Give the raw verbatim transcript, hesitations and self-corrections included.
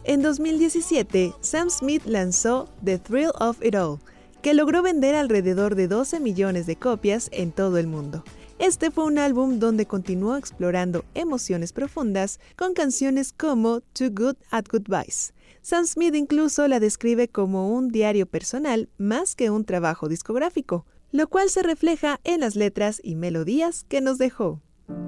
En dos mil diecisiete, Sam Smith lanzó The Thrill of It All, que logró vender alrededor de doce millones de copias en todo el mundo. Este fue un álbum donde continuó explorando emociones profundas con canciones como Too Good at Goodbyes. Sam Smith incluso la describe como un diario personal más que un trabajo discográfico, lo cual se refleja en las letras y melodías que nos dejó.